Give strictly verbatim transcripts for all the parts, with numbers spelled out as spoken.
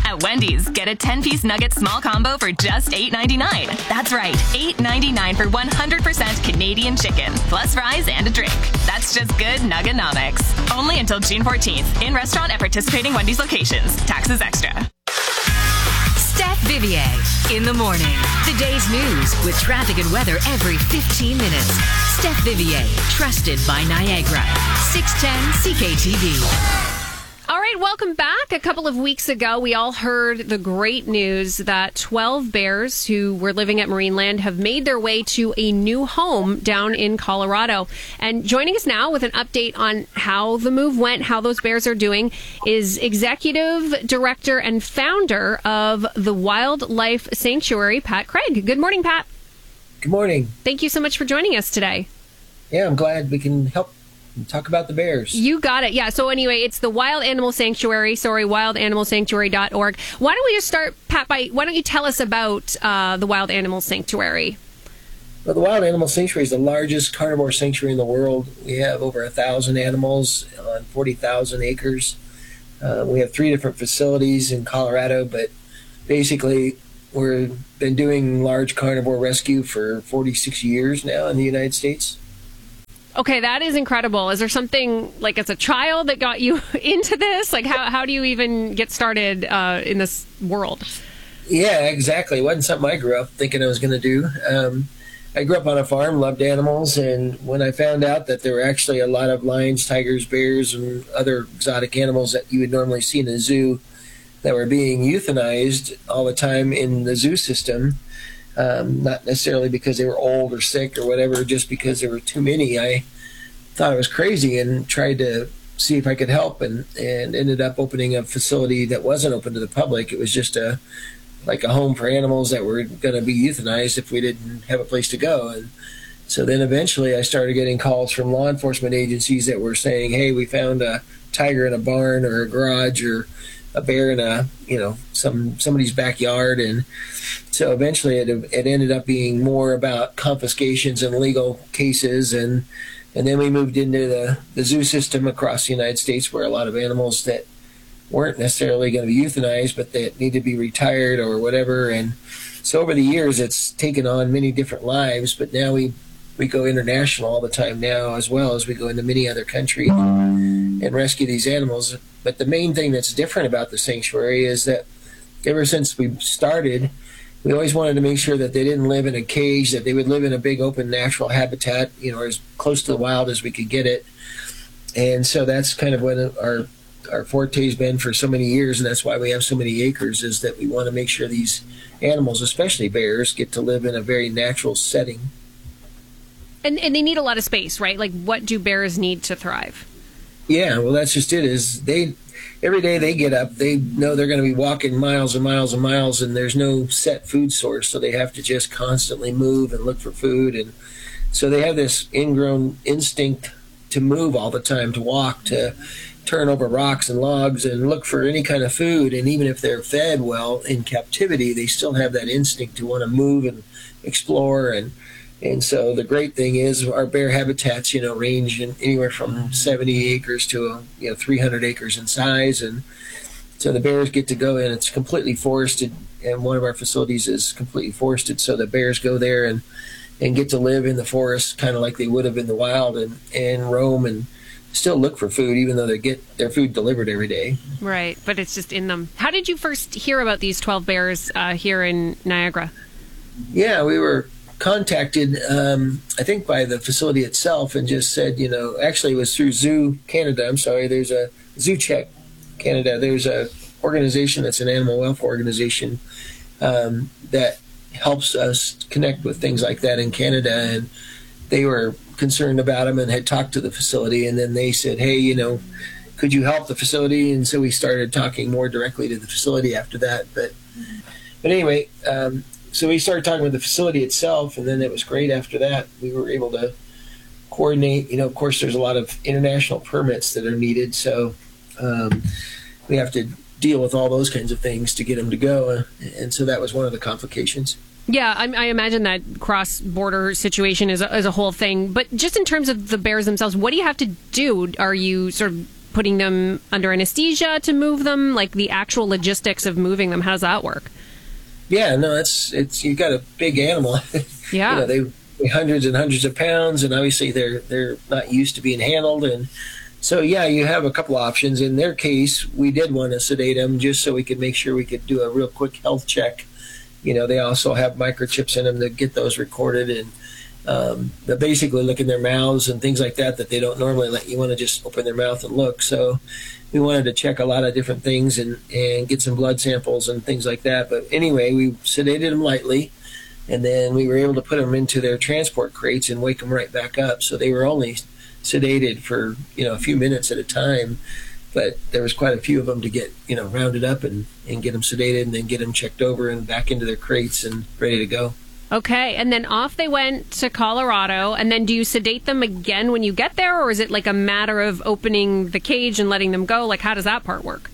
At Wendy's, get a ten-piece nugget small combo for just eight ninety-nine. That's right, eight ninety-nine for one hundred percent Canadian chicken, plus fries and a drink. That's just good Nugganomics. Only until June fourteenth. In restaurant at participating Wendy's locations. Taxes extra. Steph Vivier in the morning. The day's news with traffic and weather every fifteen minutes. Steph Vivier, trusted by Niagara. six ten C K T V. All right, welcome back. A couple of weeks ago, we all heard the great news that twelve bears who were living at Marineland have made their way to a new home down in Colorado. And joining us now with an update on how the move went, how those bears are doing, is Executive Director and Founder of the Wildlife Sanctuary, Pat Craig. Good morning, Pat. Good morning. Thank you so much for joining us today. Yeah, I'm glad we can help talk about the bears. You got it. Yeah. So anyway, it's the Wild Animal Sanctuary. Sorry, wild animal sanctuary dot org. Why don't we just start, Pat, by why don't you tell us about uh, the Wild Animal Sanctuary? Well, the Wild Animal Sanctuary is the largest carnivore sanctuary in the world. We have over a thousand animals on forty thousand acres. Uh, we have three different facilities in Colorado, but basically we've been doing large carnivore rescue for forty-six years now in the United States. Okay, that is incredible. Is there something, like, as a child that got you into this? Like, how, how do you even get started uh, in this world? Yeah, exactly. It wasn't something I grew up thinking I was going to do. Um, I grew up on a farm, loved animals, and when I found out that there were actually a lot of lions, tigers, bears, and other exotic animals that you would normally see in a zoo that were being euthanized all the time in the zoo system, Um, not necessarily because they were old or sick or whatever, just because there were too many. I thought it was crazy and tried to see if I could help, and, and ended up opening a facility that wasn't open to the public. It was just a like a home for animals that were going to be euthanized if we didn't have a place to go. And so then eventually I started getting calls from law enforcement agencies that were saying, hey, we found a tiger in a barn or a garage or a bear in a, you know, some somebody's backyard. And so eventually it, it ended up being more about confiscations and legal cases. And and then we moved into the, the zoo system across the United States, where a lot of animals that weren't necessarily going to be euthanized, but that need to be retired or whatever. And so over the years, it's taken on many different lives, but now we, we go international all the time now, as well as we go into many other countries and rescue these animals. But the main thing that's different about the sanctuary is that ever since we started, we always wanted to make sure that they didn't live in a cage, that they would live in a big open natural habitat, you know, as close to the wild as we could get it. And so that's kind of what our our forte's been for so many years, and that's why we have so many acres, is that we want to make sure these animals, especially bears, get to live in a very natural setting. And, and they need a lot of space, right? Like, what do bears need to thrive? Yeah, well, that's just it. Is they every day they get up, they know they're going to be walking miles and miles and miles, and there's no set food source, so they have to just constantly move and look for food. And so they have this ingrown instinct to move all the time, to walk, to turn over rocks and logs and look for any kind of food. And even if they're fed well in captivity, they still have that instinct to want to move and explore. And And so the great thing is our bear habitats, you know, range in anywhere from seventy acres to, you know, three hundred acres in size. And so the bears get to go in. It's completely forested, and one of our facilities is completely forested. So the bears go there and, and get to live in the forest kind of like they would have in the wild, and, and roam and still look for food, even though they get their food delivered every day. Right, but it's just in them. How did you first hear about these twelve bears uh, here in Niagara? Yeah, we were contacted, um, I think, by the facility itself, and just said, you know, actually it was through Zoo Canada. I'm sorry, there's a Zoo Check Canada. There's a organization that's an animal welfare organization um, that helps us connect with things like that in Canada, and they were concerned about them and had talked to the facility, and then they said, hey, you know, could you help the facility? And so we started talking more directly to the facility after that. But but anyway, um, so we started talking with the facility itself, and then it was great after that. We were able to coordinate. You know, of course, there's a lot of international permits that are needed, so um, we have to deal with all those kinds of things to get them to go. And so that was one of the complications. Yeah, I, I imagine that cross-border situation is a, is a whole thing. But just in terms of the bears themselves, what do you have to do? Are you sort of putting them under anesthesia to move them? Like the actual logistics of moving them, how does that work? Yeah, no, it's it's you've got a big animal. Yeah, you know, they weigh hundreds and hundreds of pounds, and obviously they're they're not used to being handled, and so yeah, you have a couple options. In their case, we did want to sedate them just so we could make sure we could do a real quick health check. You know, they also have microchips in them to get those recorded, and um, they basically look in their mouths and things like that that they don't normally let. You want to just open their mouth and look. So we wanted to check a lot of different things and, and get some blood samples and things like that. But anyway, we sedated them lightly, and then we were able to put them into their transport crates and wake them right back up. So they were only sedated for, you know, a few minutes at a time. But there was quite a few of them to get, you know, rounded up and, and get them sedated and then get them checked over and back into their crates and ready to go. Okay, and then off they went to Colorado, and then do you sedate them again when you get there, or is it like a matter of opening the cage and letting them go? Like, how does that part work?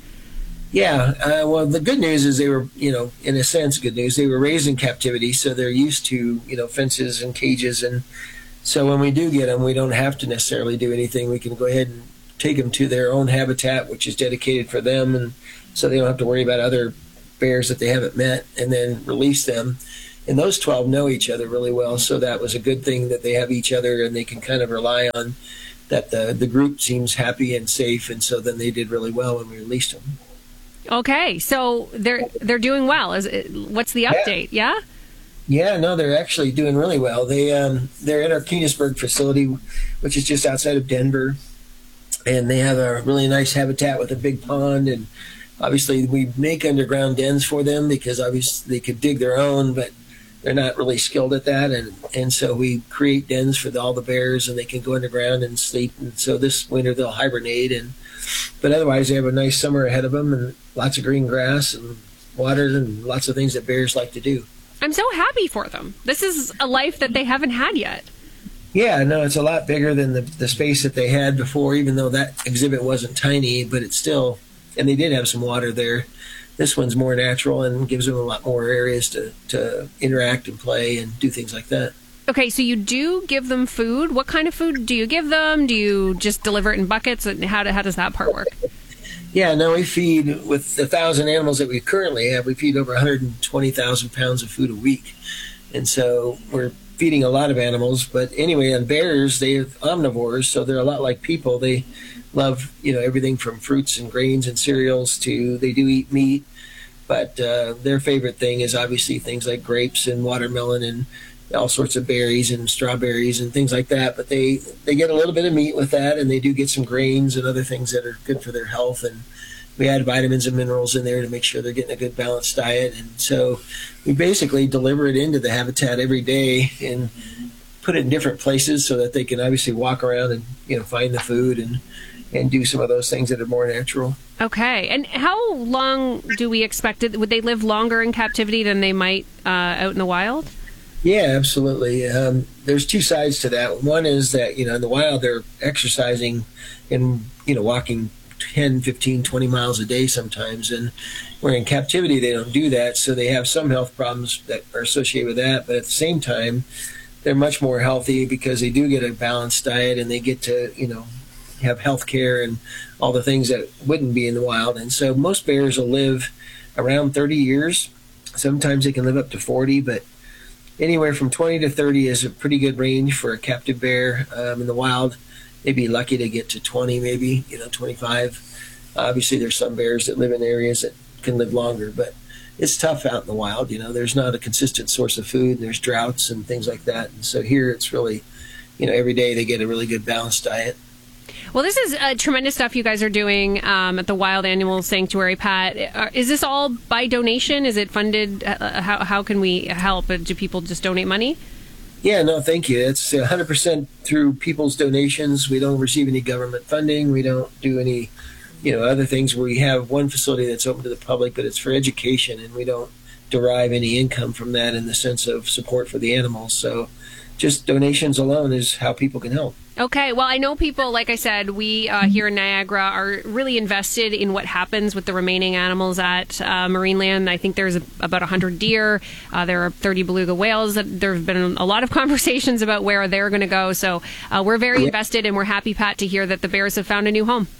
Yeah, uh, well, the good news is they were, you know, in a sense, good news. They were raised in captivity, so they're used to, you know, fences and cages. And so when we do get them, we don't have to necessarily do anything. We can go ahead and take them to their own habitat, which is dedicated for them, and so they don't have to worry about other bears that they haven't met, and then release them. And those twelve know each other really well, so that was a good thing that they have each other and they can kind of rely on that the, the group seems happy and safe, and so then they did really well when we released them. Okay, so they're they're doing well. Is it, what's the update? Yeah? Yeah, no, they're actually doing really well. They, um, they're at our Keanesburg facility, which is just outside of Denver. And they have a really nice habitat with a big pond, and obviously we make underground dens for them because obviously they could dig their own, but they're not really skilled at that, and and so we create dens for the, all the bears, and they can go underground and sleep. And so this winter they'll hibernate, and but otherwise they have a nice summer ahead of them and lots of green grass and water and lots of things that bears like to do. I'm so happy for them. This is a life that they haven't had yet. Yeah, no, it's a lot bigger than the, the space that they had before, even though that exhibit wasn't tiny, but it's still, and they did have some water there. This one's more natural and gives them a lot more areas to, to interact and play and do things like that. Okay, so you do give them food. What kind of food do you give them? Do you just deliver it in buckets? And how, do, how does that part work? Yeah, no, we feed, with the thousand animals that we currently have, we feed over one hundred twenty thousand pounds of food a week. And so we're feeding a lot of animals, but anyway, on bears, they're omnivores, so they're a lot like people. They love, you know, everything from fruits and grains and cereals to, they do eat meat, but uh, their favorite thing is obviously things like grapes and watermelon and all sorts of berries and strawberries and things like that. But they, they get a little bit of meat with that, and they do get some grains and other things that are good for their health. And we add vitamins and minerals in there to make sure they're getting a good balanced diet. And so we basically deliver it into the habitat every day and put it in different places so that they can obviously walk around and, you know, find the food and, and do some of those things that are more natural. Okay. And how long do we expect it? Would they live longer in captivity than they might uh, out in the wild? Yeah, absolutely. Um, there's two sides to that. One is that, you know, in the wild, they're exercising and, you know, walking ten, fifteen, twenty miles a day sometimes. And where in captivity, they don't do that. So they have some health problems that are associated with that. But at the same time, they're much more healthy because they do get a balanced diet and they get to, you know, have health care and all the things that wouldn't be in the wild. And so most bears will live around thirty years. Sometimes they can live up to forty, but anywhere from twenty to thirty is a pretty good range for a captive bear. Um, in the wild, they'd be lucky to get to twenty, maybe, you know, twenty-five. Obviously, there's some bears that live in areas that can live longer, but it's tough out in the wild. You know, there's not a consistent source of food, and there's droughts and things like that. And so here it's really, you know, every day they get a really good balanced diet. Well, this is uh, tremendous stuff you guys are doing um, at the Wild Animal Sanctuary, Pat. Uh, is this all by donation? Is it funded? Uh, how, how can we help? Do people just donate money? Yeah, no, thank you. It's one hundred percent through people's donations. We don't receive any government funding. We don't do any, you know, other things. We have one facility that's open to the public, but it's for education, and we don't derive any income from that in the sense of support for the animals. So just donations alone is how people can help. Okay. Well, I know people, like I said, we uh, here in Niagara are really invested in what happens with the remaining animals at uh, Marineland. I think there's a, about one hundred deer. Uh, there are thirty beluga whales. There have been a lot of conversations about where they're going to go. So uh, we're very yeah. invested, and we're happy, Pat, to hear that the bears have found a new home.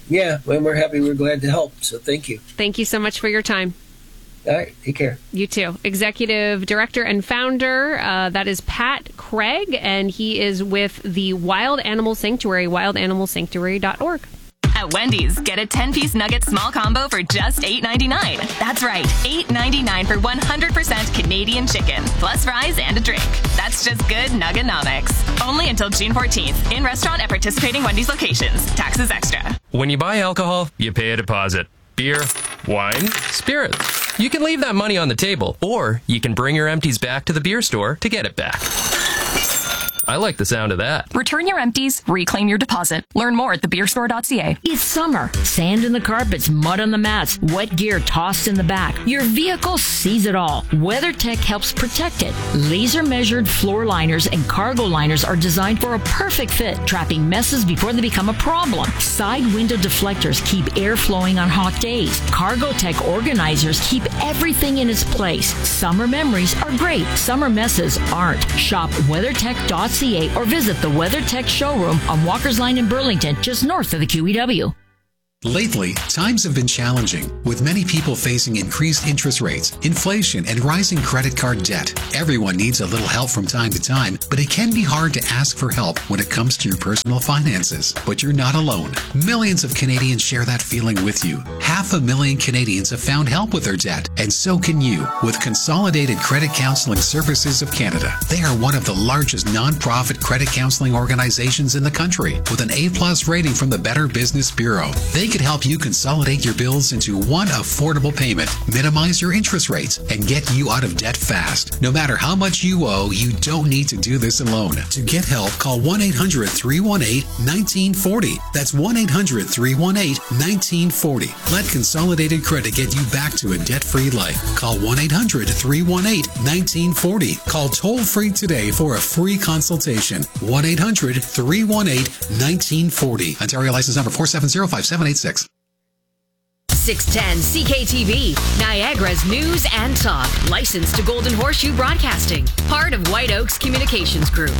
yeah, when we're happy, we're glad to help. So thank you. Thank you so much for your time. All right, take care. You too. Executive Director and Founder, uh, that is Pat Craig, and he is with the Wild Animal Sanctuary, wild animal sanctuary dot org. At Wendy's, get a ten-piece nugget small combo for just eight ninety-nine. That's right, eight ninety-nine for one hundred percent Canadian chicken, plus fries and a drink. That's just good Nugganomics. Only until June fourteenth. In restaurant at participating Wendy's locations. Taxes extra. When you buy alcohol, you pay a deposit. Beer, wine, spirits. You can leave that money on the table, or you can bring your empties back to the beer store to get it back. I like the sound of that. Return your empties, reclaim your deposit. Learn more at the beer store dot c a. It's summer. Sand in the carpets, mud on the mats, wet gear tossed in the back. Your vehicle sees it all. WeatherTech helps protect it. Laser-measured floor liners and cargo liners are designed for a perfect fit, trapping messes before they become a problem. Side window deflectors keep air flowing on hot days. CargoTech organizers keep everything in its place. Summer memories are great. Summer messes aren't. Shop WeatherTech dot c a or visit the WeatherTech showroom on Walker's Line in Burlington, just north of the Q E W. Lately, times have been challenging, with many people facing increased interest rates, inflation, and rising credit card debt. Everyone needs a little help from time to time, but it can be hard to ask for help when it comes to your personal finances. But you're not alone. Millions of Canadians share that feeling with you. Half a million Canadians have found help with their debt, and so can you with Consolidated Credit Counseling Services of Canada. They are one of the largest non-profit credit counseling organizations in the country, with an A plus rating from the Better Business Bureau. They could help you consolidate your bills into one affordable payment, minimize your interest rates, and get you out of debt fast. No matter how much you owe, you don't need to do this alone. To get help, call one eight hundred, three one eight, one nine four zero. That's one eight hundred, three one eight, one nine four zero. Let Consolidated Credit get you back to a debt-free life. Call one eight hundred, three one eight, one nine four zero. Call toll-free today for a free consultation. one eight hundred, three one eight, one nine four zero. Ontario license number four seven zero, five seven eight six. six ten C K T V, Niagara's news and talk. Licensed to Golden Horseshoe Broadcasting. Part of White Oaks Communications Group.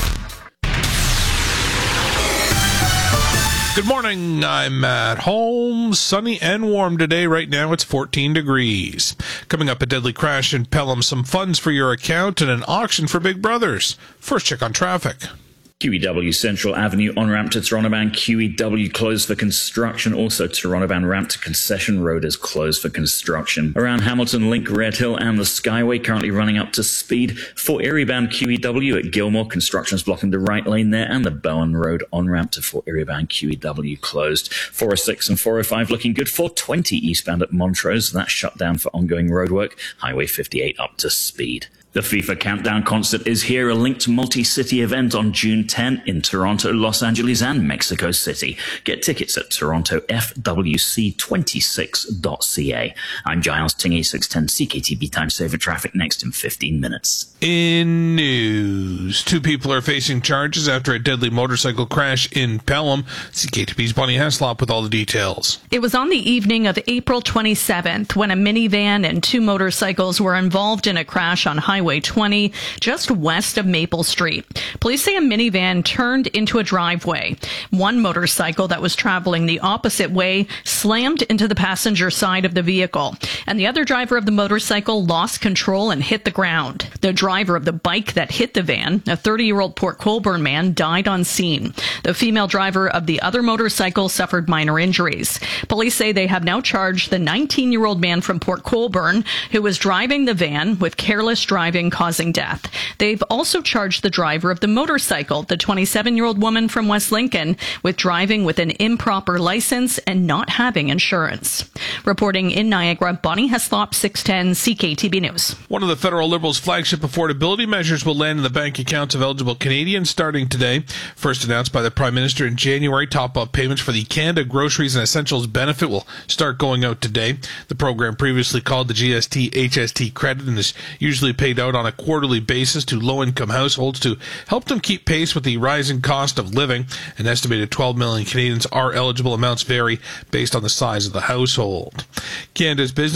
Good morning. I'm at home. Sunny and warm today. Right now it's fourteen degrees. Coming up, a deadly crash in Pelham. Some funds for your account and an auction for Big Brothers. First, check on traffic. Q E W Central Avenue on-ramp to Torontoban, Q E W closed for construction. Also, Torontoban ramp to Concession Road is closed for construction. Around Hamilton Link, Red Hill and the Skyway currently running up to speed. For Erie-bound Q E W at Gilmore, construction is blocking the right lane there, and the Bowen Road on-ramp to Fort Erie-bound Q E W closed. four oh six and four oh five looking good. four twenty eastbound at Montrose, that's shut down for ongoing roadwork. Highway fifty-eight up to speed. The FIFA Countdown concert is here, a linked multi-city event on June tenth in Toronto, Los Angeles, and Mexico City. Get tickets at toronto f w c twenty-six dot c a. I'm Giles Tingy, six ten C K T B time saver traffic next in fifteen minutes. In news, two people are facing charges after a deadly motorcycle crash in Pelham. C K T B's Bonnie Heslop with all the details. It was on the evening of April twenty-seventh when a minivan and two motorcycles were involved in a crash on Highway twenty, just west of Maple Street. Police say a minivan turned into a driveway. One motorcycle that was traveling the opposite way slammed into the passenger side of the vehicle, and the other driver of the motorcycle lost control and hit the ground. The driver of the bike that hit the van, a thirty-year-old Port Colborne man, died on scene. The female driver of the other motorcycle suffered minor injuries. Police say they have now charged the nineteen-year-old man from Port Colborne who was driving the van with careless driving causing death. They've also charged the driver of the motorcycle, the twenty-seven-year-old woman from West Lincoln, with driving with an improper license and not having insurance. Reporting in Niagara, Bonnie Heslop, six ten C K T B News. One of the federal Liberals' flagship affordability measures will land in the bank accounts of eligible Canadians starting today. First announced by the Prime Minister in January, top-up payments for the Canada Groceries and Essentials benefit will start going out today. The program, previously called the G S T H S T credit, and is usually paid out on a quarterly basis to low-income households to help them keep pace with the rising cost of living. An estimated twelve million Canadians are eligible. Amounts vary based on the size of the household. Canada's business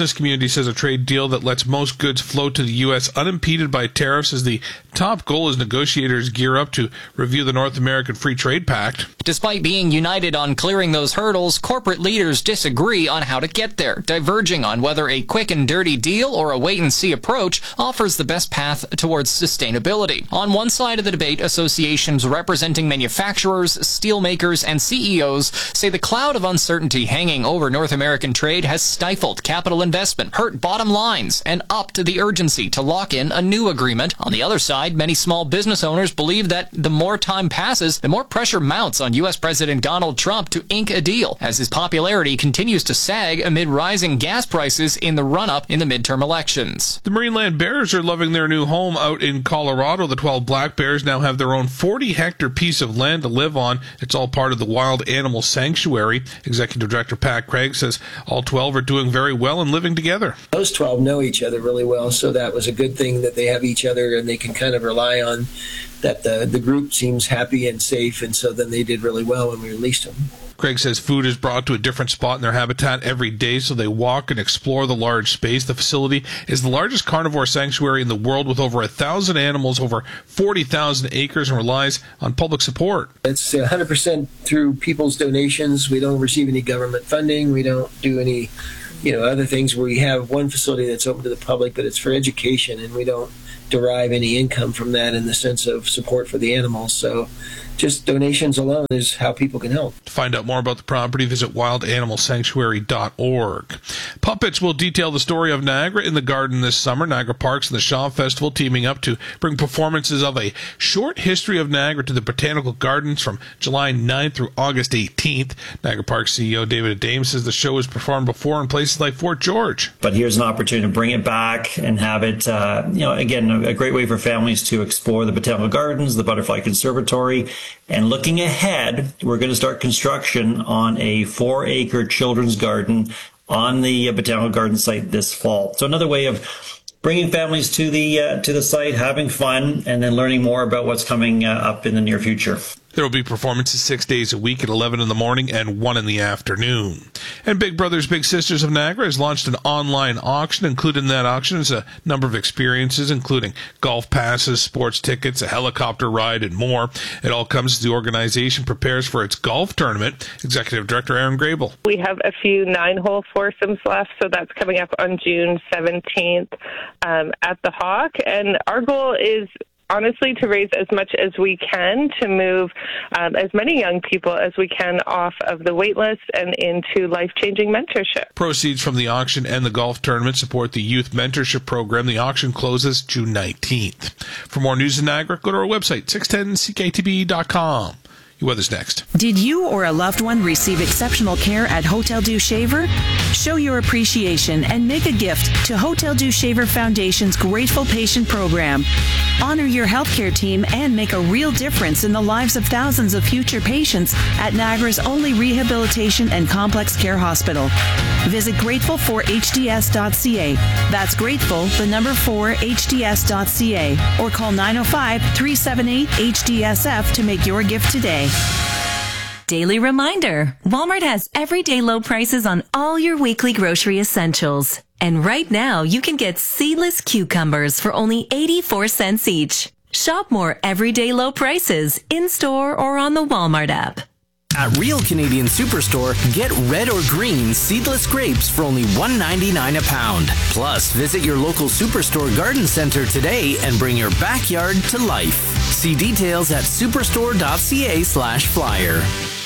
business community says a trade deal that lets most goods flow to the U S unimpeded by tariffs is the top goal as negotiators gear up to review the North American Free Trade Pact. Despite being united on clearing those hurdles, corporate leaders disagree on how to get there, diverging on whether a quick and dirty deal or a wait-and-see approach offers the best path towards sustainability. On one side of the debate, associations representing manufacturers, steelmakers, and C E Os say the cloud of uncertainty hanging over North American trade has stifled capital investment, hurt bottom lines, and upped the urgency to lock in a new agreement. On the other side, many small business owners believe that the more time passes, the more pressure mounts on U S President Donald Trump to ink a deal, as his popularity continues to sag amid rising gas prices in the run-up in the midterm elections. The Marineland Bears are loving their new home out in Colorado. The twelve Black Bears now have their own forty-hectare piece of land to live on. It's all part of the Wild Animal Sanctuary. Executive Director Pat Craig says all twelve are doing very well and living together. Those twelve know each other really well, so that was a good thing that they have each other and they can kind of rely on that the, the group seems happy and safe, and so then they did really well when we released them. Craig says food is brought to a different spot in their habitat every day, so they walk and explore the large space. The facility is the largest carnivore sanctuary in the world with over a thousand animals, over forty thousand acres, and relies on public support. It's one hundred percent through people's donations. We don't receive any government funding. We don't do any, you know, other things. We have one facility that's open to the public, but it's for education, and we don't derive any income from that in the sense of support for the animals. So just donations alone is how people can help. To find out more about the property, visit wild animal sanctuary dot org. Puppets will detail the story of Niagara in the Garden this summer. Niagara Parks and the Shaw Festival teaming up to bring performances of A Short History of Niagara to the Botanical Gardens from July ninth through August eighteenth. Niagara Parks C E O David Adame says the show was performed before in places like Fort George. But here's an opportunity to bring it back and have it, uh, you know, again, a great way for families to explore the Botanical Gardens, the Butterfly Conservatory. And looking ahead, we're going to start construction on a four-acre children's garden on the Botanical Garden site this fall. So another way of bringing families to the uh, to the site, having fun, and then learning more about what's coming uh, up in the near future. There will be performances six days a week at eleven in the morning and one in the afternoon. And Big Brothers Big Sisters of Niagara has launched an online auction. Included in that auction is a number of experiences, including golf passes, sports tickets, a helicopter ride, and more. It all comes as the organization prepares for its golf tournament. Executive Director Aaron Grable. We have a few nine-hole foursomes left, so that's coming up on June seventeenth um, at the Hawk. And our goal is honestly to raise as much as we can to move um, as many young people as we can off of the wait list and into life-changing mentorship. Proceeds from the auction and the golf tournament support the youth mentorship program. The auction closes June nineteenth. For more news in Niagara, go to our website, six ten C K T B dot com. Your weather's next. Did you or a loved one receive exceptional care at Hotel Dieu Shaver? Show your appreciation and make a gift to Hotel Dieu Shaver Foundation's Grateful Patient Program. Honor your healthcare team and make a real difference in the lives of thousands of future patients at Niagara's only rehabilitation and complex care hospital. Visit grateful for H D S dot C A. That's grateful, the number four, H D S dot C A. Or call nine oh five, three seven eight, H D S F to make your gift today. Daily reminder, Walmart has everyday low prices on all your weekly grocery essentials. And right now, you can get seedless cucumbers for only eighty-four cents each. Shop more everyday low prices in-store or on the Walmart app. At Real Canadian Superstore, get red or green seedless grapes for only one ninety-nine a pound. Plus, visit your local Superstore garden center today and bring your backyard to life. See details at superstore dot C A slash flyer.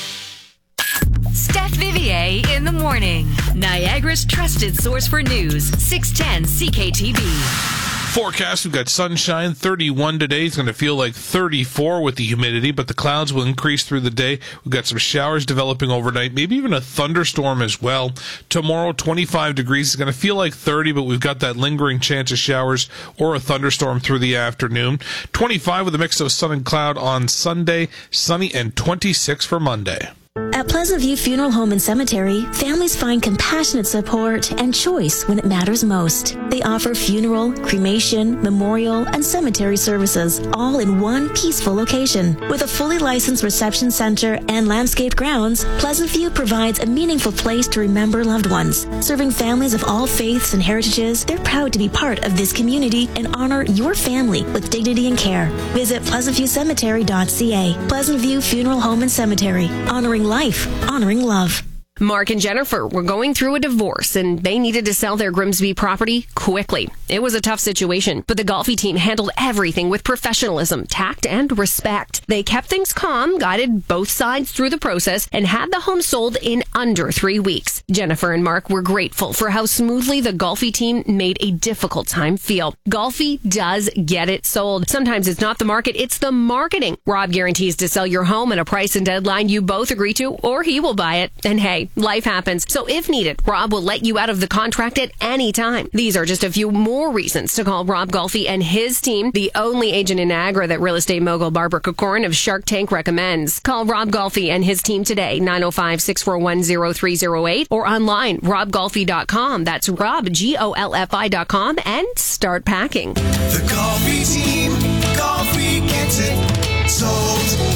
Steph Vivier in the morning. Niagara's trusted source for news, six ten C K T B. Forecast, we've got sunshine, thirty-one today. It's going to feel like thirty-four with the humidity, but the clouds will increase through the day. We've got some showers developing overnight, maybe even a thunderstorm as well. Tomorrow, twenty-five degrees. It's going to feel like thirty, but we've got that lingering chance of showers or a thunderstorm through the afternoon. twenty-five with a mix of sun and cloud on Sunday, sunny, and twenty-six for Monday. At Pleasant View Funeral Home and Cemetery, families find compassionate support and choice when it matters most. They offer funeral, cremation, memorial, and cemetery services, all in one peaceful location. With a fully licensed reception center and landscaped grounds, Pleasant View provides a meaningful place to remember loved ones. Serving families of all faiths and heritages, they're proud to be part of this community and honor your family with dignity and care. Visit pleasant view cemetery dot c a. Pleasant View Funeral Home and Cemetery. Honoring life, honoring love. Mark and Jennifer were going through a divorce and they needed to sell their Grimsby property quickly. It was a tough situation, but the Golfi team handled everything with professionalism, tact, and respect. They kept things calm, guided both sides through the process, and had the home sold in under three weeks. Jennifer and Mark were grateful for how smoothly the Golfi team made a difficult time feel. Golfi does get it sold. Sometimes it's not the market, it's the marketing. Rob guarantees to sell your home at a price and deadline you both agree to, or he will buy it. And hey, life happens. So if needed, Rob will let you out of the contract at any time. These are just a few more reasons to call Rob Golfi and his team, the only agent in Niagara that real estate mogul Barbara Kokorin of Shark Tank recommends. Call Rob Golfi and his team today, nine oh five, six four one, oh three oh eight, or online, rob golfi dot com. That's Rob, G O L F I dot com, and start packing. The Golfi team, Golfi gets it sold.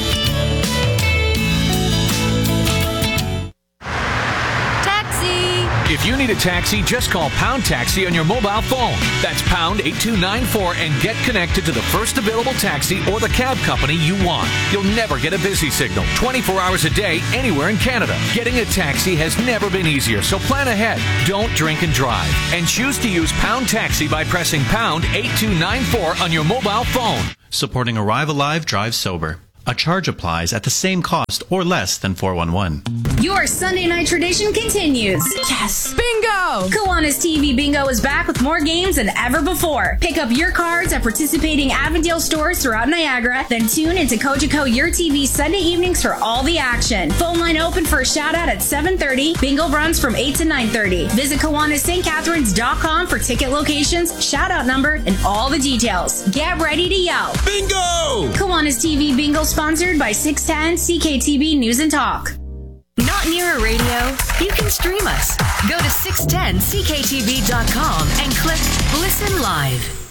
If you need a taxi, just call Pound Taxi on your mobile phone. That's pound eight two nine four and get connected to the first available taxi or the cab company you want. You'll never get a busy signal, twenty-four hours a day, anywhere in Canada. Getting a taxi has never been easier, so plan ahead. Don't drink and drive. And choose to use Pound Taxi by pressing pound eight two nine four on your mobile phone. Supporting Arrive Alive, Drive Sober. A charge applies at the same cost or less than four one one. Your Sunday night tradition continues. Yes! Bingo! Kiwanis T V Bingo is back with more games than ever before. Pick up your cards at participating Avondale stores throughout Niagara, then tune into Cogeco Your T V Sunday evenings for all the action. Phone line open for a shout out at seven thirty. Bingo runs from eight to nine thirty. Visit Kiwanis St Catharines dot com for ticket locations, shout out number, and all the details. Get ready to yell. Bingo! Kiwanis T V Bingo sponsored by six ten C K T V News and Talk. Not near a radio? You can stream us. Go to six ten C K T V dot com and click Listen Live.